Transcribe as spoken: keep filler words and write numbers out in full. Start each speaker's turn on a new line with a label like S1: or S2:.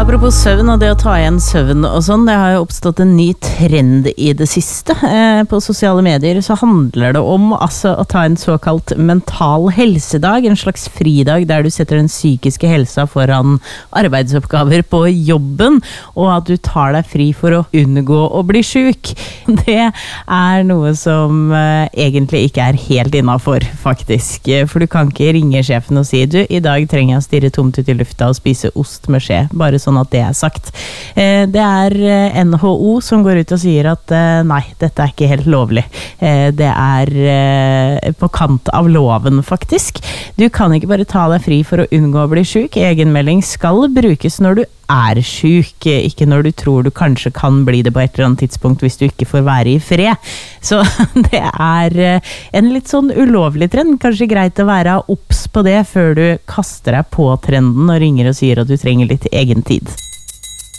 S1: Apropos søvn og det å ta igjen søvn og sånn, det har jo oppstått en ny trend i det siste. Eh, på sosiale medier så handler det om altså, å ta en såkalt mental helsedag, en slags fridag der du setter den psykiske helsa foran arbeidsoppgaver på jobben, og at du tar deg fri for å unngå å bli syk. Det er noe som eh, egentlig ikke er helt innenfor, faktisk. For du kan ikke ringe sjefen og si, du, i dag trenger jeg å stirre tomt ut i lufta og spise ost med skje, bare sånn at det er sagt. Det er N H O som går ut og sier at nei, dette er ikke helt lovlig. Det er på kant av loven, faktisk. Du kan ikke bare ta deg fri for å unngå å bli syk. Egenmelding skal brukes når du er syk, ikke når du tror du kanskje kan bli det på et eller annet tidspunkt hvis du ikke får være i fred. Så det er en litt sånn ulovlig trend. Kanskje greit å være obs på det før du kaster deg på trenden og ringer og sier at du trenger litt egen tid.